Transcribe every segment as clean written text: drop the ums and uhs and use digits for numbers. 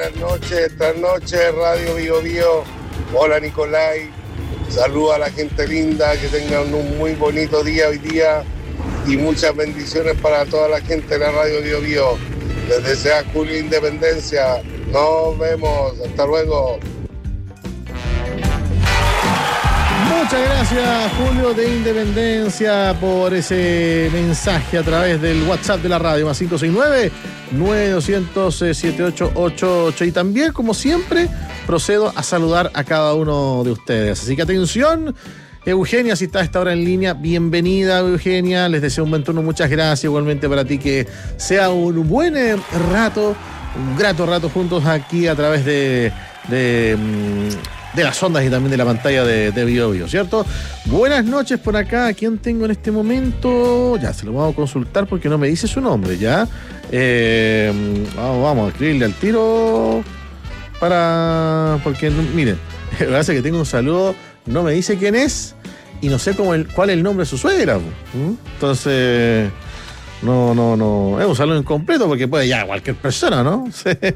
buenas noches, Radio Bio Bio. Hola Nicolai, saludos a la gente linda, que tengan un muy bonito día hoy día y muchas bendiciones para toda la gente de la Radio Bio Bio. Les desea Julio Independencia, nos vemos, hasta luego. Muchas gracias, Julio de Independencia, por ese mensaje a través del WhatsApp de la radio, más 569-9200-7888. Y también, como siempre, procedo a saludar a cada uno de ustedes. Así que atención, Eugenia, si está a esta hora en línea, bienvenida, Eugenia. Les deseo un buen turno, muchas gracias. Igualmente para ti, que sea un buen rato, un grato rato juntos aquí a través de las ondas y también de la pantalla de Bio Bio, ¿cierto? Buenas noches por acá. ¿A quién tengo en este momento? Ya, se lo vamos a consultar porque no me dice su nombre, ¿ya? Vamos a escribirle al tiro porque, miren, me parece que tengo un saludo, no me dice quién es y no sé cuál es el nombre de su suegra. Entonces, no, es un saludo incompleto porque puede ya cualquier persona, ¿no?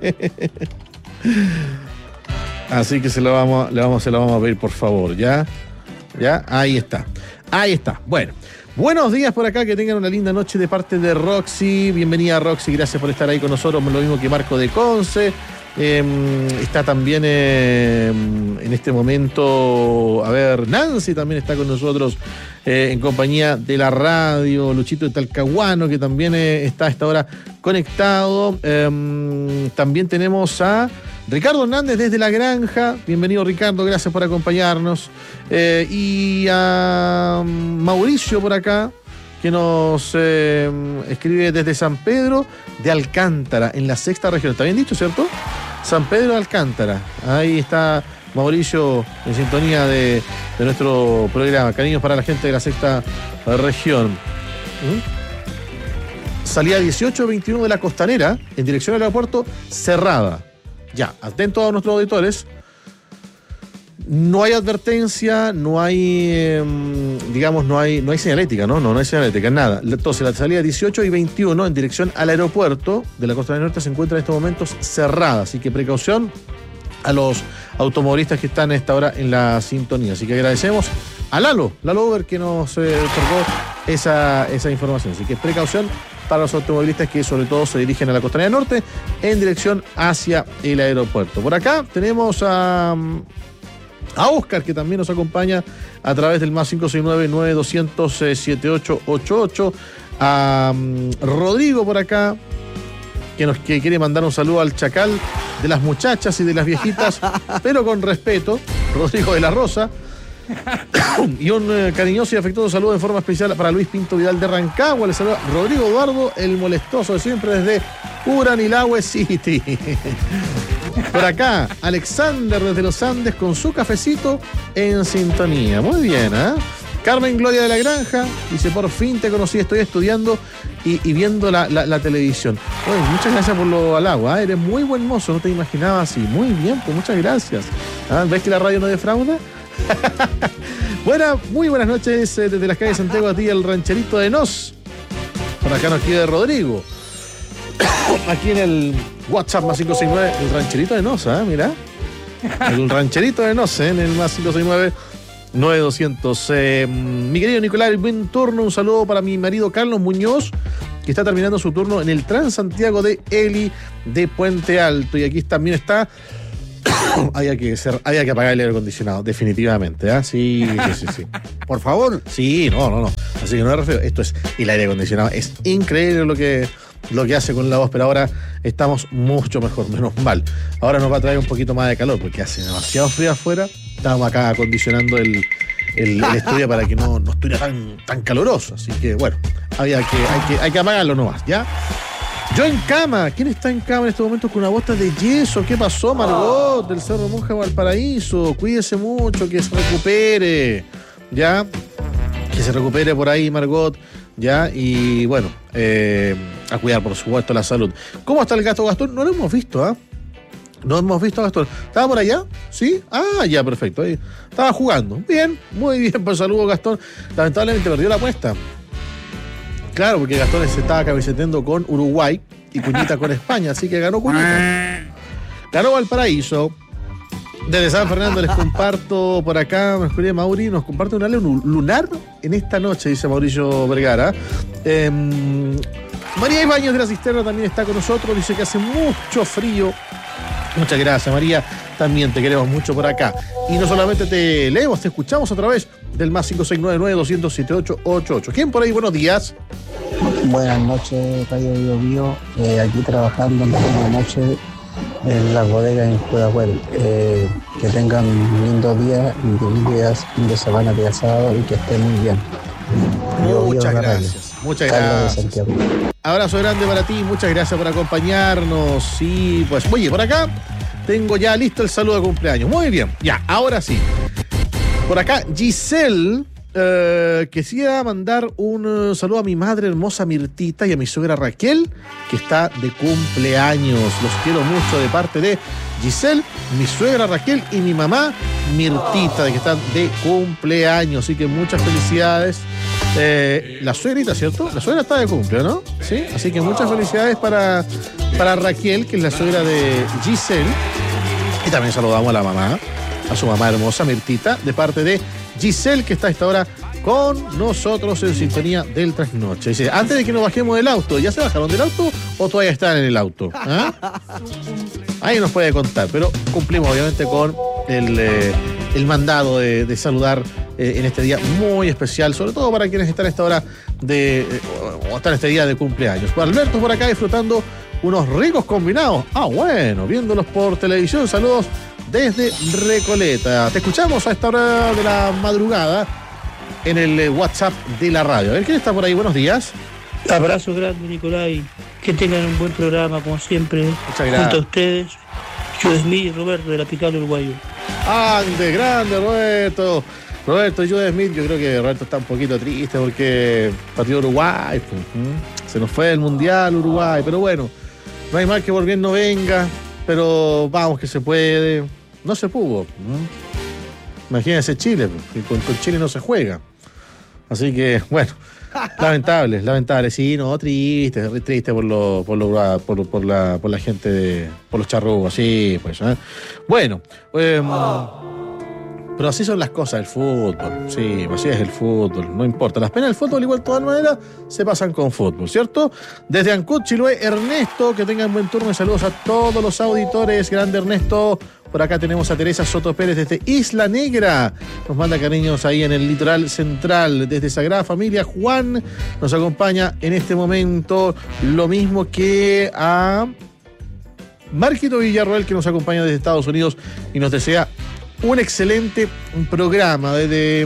Así que se lo vamos a pedir, por favor, ¿ya? Ahí está. Bueno, buenos días por acá, que tengan una linda noche de parte de Roxy. Bienvenida, Roxy, gracias por estar ahí con nosotros, lo mismo que Marco de Conce. Está también en este momento, Nancy también está con nosotros en compañía de la radio, Luchito de Talcahuano, que también está a esta hora conectado. También tenemos a Ricardo Hernández desde La Granja. Bienvenido, Ricardo, gracias por acompañarnos. Y a Mauricio por acá, que nos escribe desde San Pedro de Alcántara, en la sexta región. ¿Está bien dicho, cierto? San Pedro de Alcántara. Ahí está Mauricio en sintonía de nuestro programa. Cariños para la gente de la sexta región. Salida 18-21 de la Costanera en dirección al aeropuerto, cerrada. Ya, atentos a nuestros auditores. No hay advertencia, no hay señalética, ¿no? No hay señalética, nada. Entonces, la salida 18 y 21 en dirección al aeropuerto de la Costa del Norte se encuentra en estos momentos cerrada. Así que precaución a los automovilistas que están a esta hora en la sintonía. Así que agradecemos a Lalo Uber, que nos otorgó esa información. Así que precaución para los automovilistas que sobre todo se dirigen a la Costanera Norte en dirección hacia el aeropuerto. Por acá tenemos a Oscar, que también nos acompaña a través del más 569-9200-7888. A Rodrigo por acá, que quiere mandar un saludo al chacal de las muchachas y de las viejitas, pero con respeto, Rodrigo de la Rosa. Y un cariñoso y afectuoso saludo en forma especial para Luis Pinto Vidal de Rancagua. Le saluda Rodrigo Eduardo, el molestoso de siempre, desde Uranilahue City. Por acá, Alexander desde los Andes con su cafecito en sintonía. Muy bien, ¿eh? Carmen Gloria de la Granja dice: por fin te conocí, estoy estudiando y viendo la televisión. Bueno, muchas gracias por lo halagua, ¿eh? Eres muy buen mozo, no te imaginaba así. Muy bien, pues muchas gracias. ¿Ves que la radio no defrauda? Muy buenas noches desde las calles de Santiago, a ti el rancherito de Nos. Por acá nos queda Rodrigo. Aquí en el WhatsApp más 569, el rancherito de Nos, mira. El rancherito de Nos, en el más 569-9200. Mi querido Nicolás, buen turno. Un saludo para mi marido Carlos Muñoz, que está terminando su turno en el Transantiago de Eli de Puente Alto. Y aquí también está. Había que apagar el aire acondicionado, definitivamente, ¿eh? Sí. Por favor. Sí, no. Así que no me refiero. Esto es el aire acondicionado. Es increíble lo que hace con la voz, pero ahora estamos mucho mejor, menos mal. Ahora nos va a traer un poquito más de calor porque hace demasiado frío afuera. Estamos acá acondicionando el estudio para que no estuviera tan caluroso. Así que bueno, hay que apagarlo nomás, ¿ya? Yo en cama. ¿Quién está en cama en estos momentos con una bota de yeso? ¿Qué pasó, Margot, del Cerro Monja Valparaíso? Cuídese mucho, que se recupere, ¿ya? Que se recupere por ahí, Margot, ¿ya? Y bueno, a cuidar, por supuesto, la salud. ¿Cómo está el gato Gastón? No lo hemos visto, ¿ah? No hemos visto a Gastón. ¿Estaba por allá? ¿Sí? Ah, ya, perfecto. Ahí estaba jugando. Bien, muy bien, pues saludo, Gastón. Lamentablemente perdió la apuesta. Claro, porque Gastón se estaba cabeceteando con Uruguay y Cuñita con España, así que ganó Cuñita. Ganó Valparaíso. Desde San Fernando les comparto por acá, me escribe Mauri, nos comparte un halo lunar en esta noche, dice Mauricio Vergara. María Ibáñez de la Cisterna también está con nosotros, dice que hace mucho frío. Muchas gracias, María, también te queremos mucho por acá. Y no solamente te leemos, te escuchamos a través del más 5699-200-7888. ¿Quién por ahí? Buenos días. Buenas noches, Radio Bio Bio. Aquí trabajando en la noche en las bodegas en Pudahuel. Que tengan un lindo día y días de semana de asado y que estén muy bien. Muchas gracias. Muchas gracias. Abrazo grande para ti, muchas gracias por acompañarnos. Y pues, oye, por acá tengo ya listo el saludo de cumpleaños. Muy bien, ya, ahora sí. Por acá, Giselle. Quisiera mandar un saludo a mi madre hermosa Mirtita y a mi suegra Raquel, que está de cumpleaños. Los quiero mucho de parte de Giselle, mi suegra Raquel y mi mamá Mirtita, de que están de cumpleaños. Así que muchas felicidades. La suegrita, ¿cierto? La suegra está de cumple, ¿no? Sí, así que muchas felicidades para Raquel, que es la suegra de Giselle. Y también saludamos a la mamá, a su mamá hermosa Mirtita, de parte de Giselle, que está a esta hora con nosotros en sintonía del trasnoche. Dice, antes de que nos bajemos del auto, ¿ya se bajaron del auto o todavía están en el auto? ¿Ah? Ahí nos puede contar, pero cumplimos obviamente con el mandado de saludar en este día muy especial, sobre todo para quienes están a esta hora o están este día de cumpleaños. Pues Alberto por acá disfrutando unos ricos combinados. Bueno, viéndolos por televisión. Saludos desde Recoleta. Te escuchamos a esta hora de la madrugada en el WhatsApp de la radio. A ver, ¿quién está por ahí? Buenos días. Abrazo grande, Nicolai. Que tengan un buen programa, como siempre. Muchas gracias. Junto a ustedes, Joe Smith y Roberto de la Pical Uruguayo. ¡Ande, grande, Roberto! Roberto y Joe Smith, yo creo que Roberto está un poquito triste porque partió Uruguay. Se nos fue el Mundial Uruguay, pero bueno, no hay mal que por bien no venga, pero vamos que se puede. No se pudo. Imagínense Chile, que con Chile no se juega. Así que, bueno, lamentable. Sí, no, triste por la gente, por los charrugos, sí, pues. Bueno, pero así son las cosas del fútbol. Sí, así es el fútbol. No importa. Las penas del fútbol, igual, de todas maneras, se pasan con fútbol, ¿cierto? Desde Ancud, Chiloé, Ernesto, que tengan buen turno y saludos a todos los auditores. Grande Ernesto. Por acá tenemos a Teresa Soto Pérez desde Isla Negra. Nos manda cariños ahí en el litoral central. Desde Sagrada Familia, Juan nos acompaña en este momento. Lo mismo que a Marquito Villarroel, que nos acompaña desde Estados Unidos y nos desea un excelente programa desde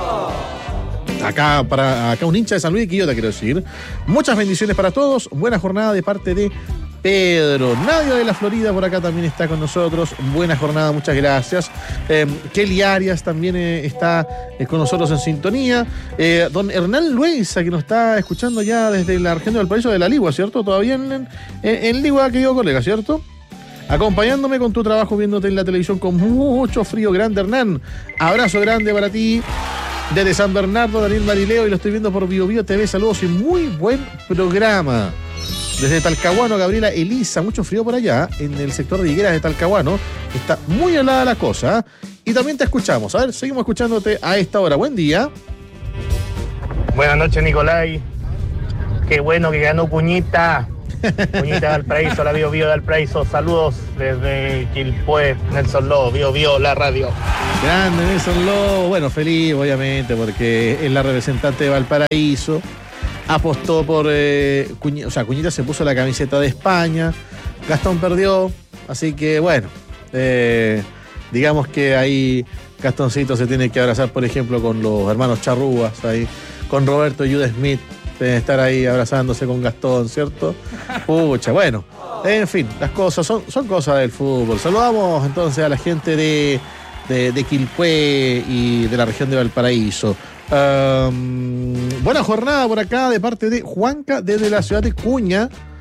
acá, un hincha de San Luis de Quillota, quiero decir. Muchas bendiciones para todos. Buena jornada de parte de Pedro. Nadia de la Florida por acá también está con nosotros. Buena jornada, muchas gracias. Kelly Arias también está con nosotros en sintonía. Don Hernán Luisa, que nos está escuchando ya desde la región de Valparaíso de la Ligua, ¿cierto? Todavía en Ligua, querido colega, ¿cierto? Acompañándome con tu trabajo, viéndote en la televisión con mucho frío. Grande Hernán, abrazo grande para ti. Desde San Bernardo, Daniel Marileo, y lo estoy viendo por Bio Bio TV. Saludos y muy buen programa. Desde Talcahuano, Gabriela Elisa, mucho frío por allá, en el sector de Higueras de Talcahuano. Está muy helada la cosa. Y también te escuchamos. A ver, seguimos escuchándote a esta hora. Buen día. Buenas noches, Nicolai. Qué bueno que ganó Puñita. Puñita Valparaíso, la Bio Bio de Valparaíso. Saludos desde Quilpué, Nelson Lobo, Bio Bio, la radio. Grande Nelson Lobo. Bueno, feliz, obviamente, porque es la representante de Valparaíso. Apostó por Cuñita se puso la camiseta de España. Gastón perdió. Así que, bueno, digamos que ahí Gastoncito se tiene que abrazar, por ejemplo, con los hermanos Charrúas, ahí, con Roberto y Jude Smith. Deben estar ahí abrazándose con Gastón, ¿cierto? Pucha, bueno. En fin, las cosas son cosas del fútbol. Saludamos entonces a la gente de Quilpué y de la región de Valparaíso. Buena jornada por acá de parte de Juanca desde la ciudad de Cuña.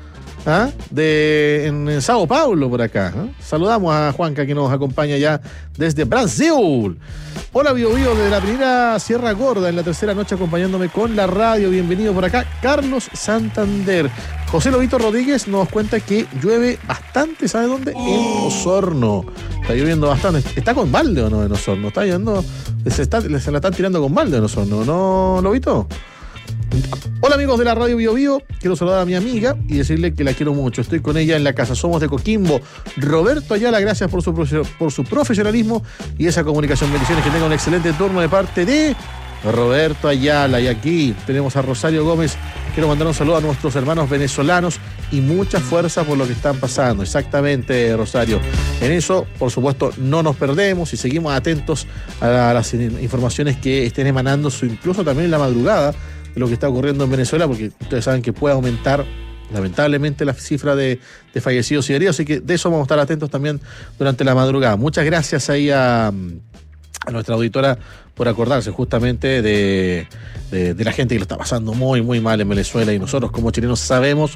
en Sao Paulo por acá. Saludamos a Juanca que nos acompaña ya desde Brasil. Hola Bio Bio de la primera Sierra Gorda en la tercera noche acompañándome con la radio. Bienvenido por acá Carlos Santander. José Lobito Rodríguez nos cuenta que llueve bastante, ¿sabe dónde? En Osorno. Está lloviendo bastante. ¿Está con balde o no en Osorno? Está lloviendo. Se la están tirando con balde en Osorno, ¿no, Lobito? Hola amigos de la radio Bio Bio, quiero saludar a mi amiga y decirle que la quiero mucho. Estoy con ella en la casa, somos de Coquimbo. Roberto Ayala, gracias por su profesionalismo y esa comunicación. Bendiciones, que tenga un excelente turno de parte de Roberto Ayala. Y aquí tenemos a Rosario Gómez. Quiero mandar un saludo a nuestros hermanos venezolanos y mucha fuerza por lo que están pasando. Exactamente, Rosario. En eso, por supuesto, no nos perdemos y seguimos atentos a las informaciones que estén emanando, incluso también en la madrugada, de lo que está ocurriendo en Venezuela, porque ustedes saben que puede aumentar lamentablemente la cifra de fallecidos y heridos, así que de eso vamos a estar atentos también durante la madrugada. Muchas gracias ahí a nuestra auditora por acordarse justamente de la gente que lo está pasando muy, muy mal en Venezuela, y nosotros como chilenos sabemos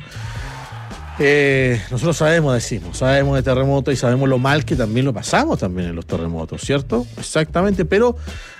sabemos de terremotos y sabemos lo mal que también lo pasamos también en los terremotos, ¿cierto? Exactamente, pero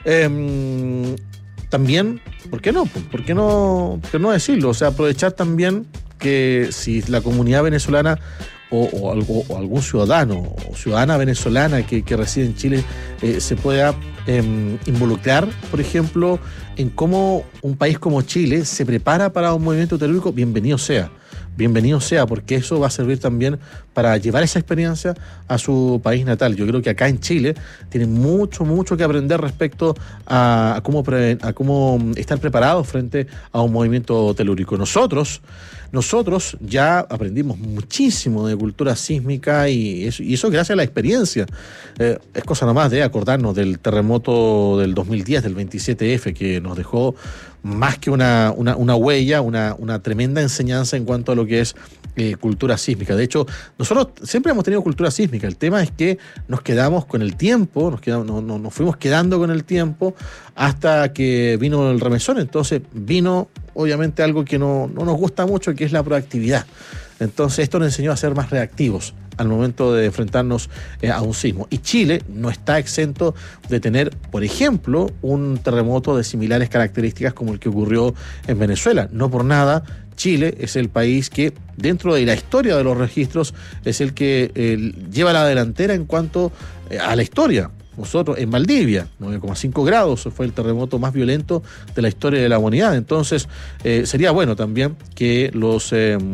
también, ¿por qué no? ¿Por qué no decirlo? O sea, aprovechar también que si la comunidad venezolana o algún ciudadano o ciudadana venezolana que reside en Chile se pueda involucrar, por ejemplo, en cómo un país como Chile se prepara para un movimiento telúrico, bienvenido sea, porque eso va a servir también para llevar esa experiencia a su país natal. Yo creo que acá en Chile tienen mucho que aprender respecto a cómo estar preparados frente a un movimiento telúrico. Nosotros ya aprendimos muchísimo de cultura sísmica y eso gracias a la experiencia. Es cosa nomás de acordarnos del terremoto del 2010, del 27F, que nos dejó más que una huella, una tremenda enseñanza en cuanto a lo que es cultura sísmica. De hecho, nosotros siempre hemos tenido cultura sísmica. El tema es que nos quedamos con el tiempo, nos fuimos quedando con el tiempo hasta que vino el remesón. Entonces vino obviamente algo que no nos gusta mucho, que es la proactividad. Entonces esto nos enseñó a ser más reactivos al momento de enfrentarnos a un sismo. Y Chile no está exento de tener, por ejemplo, un terremoto de similares características como el que ocurrió en Venezuela. No por nada, Chile es el país que, dentro de la historia de los registros, es el que lleva la delantera en cuanto a la historia. Nosotros, en Valdivia, 9,5 grados, fue el terremoto más violento de la historia de la humanidad. Entonces, sería bueno también que los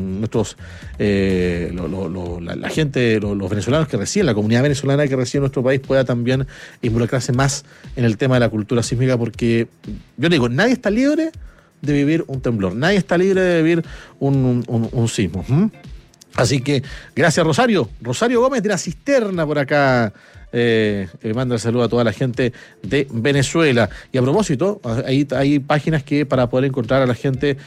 venezolanos que residen, la comunidad venezolana que reside en nuestro país, pueda también involucrarse más en el tema de la cultura sísmica, porque yo digo, nadie está libre de vivir un temblor, nadie está libre de vivir un sismo. Así que, gracias Rosario Gómez de la Cisterna por acá. Manda el saludo a toda la gente de Venezuela. Y a propósito, hay páginas que para poder encontrar a la gente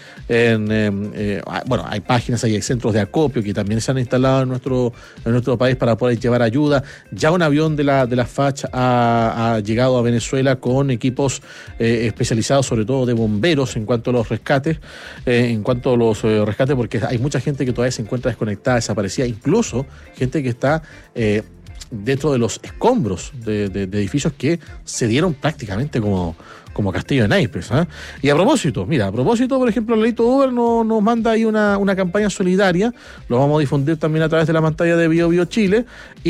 hay páginas, hay centros de acopio que también se han instalado en nuestro país para poder llevar ayuda. Ya un avión de la FACH ha llegado a Venezuela con equipos especializados, sobre todo de bomberos, en cuanto a los rescates, porque hay mucha gente que todavía se encuentra desconectada, desaparecida, incluso gente que está dentro de los escombros de edificios que se dieron prácticamente como castillo de naipes. Y a propósito, por ejemplo, Leito Uber nos manda ahí una campaña solidaria. Lo vamos a difundir también a través de la pantalla de Bio Bio Chile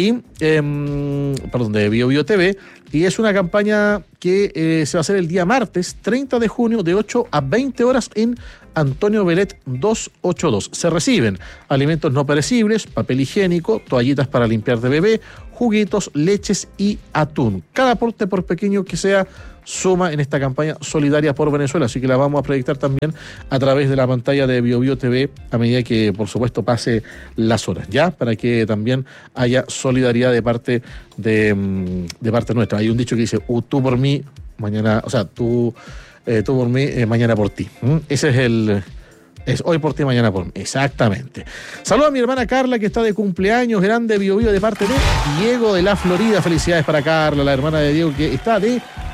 de Bio Bio TV. Y es una campaña que se va a hacer el día martes 30 de junio de 8 a 20 horas en Antonio Belet 282. Se reciben alimentos no perecibles, papel higiénico, toallitas para limpiar de bebé, juguitos, leches y atún. Cada aporte, por pequeño que sea, suma en esta campaña solidaria por Venezuela, así que la vamos a proyectar también a través de la pantalla de Bio Bio TV a medida que, por supuesto, pase las horas, ya, para que también haya solidaridad de parte nuestra. Hay un dicho que dice, tú por mí, mañana, o sea, tú por mí, mañana por ti. Ese es hoy por ti, mañana por mí. Exactamente. Saludos a mi hermana Carla, que está de cumpleaños, grande Bio Bio, de parte de Diego de la Florida. Felicidades para Carla, la hermana de Diego, que está de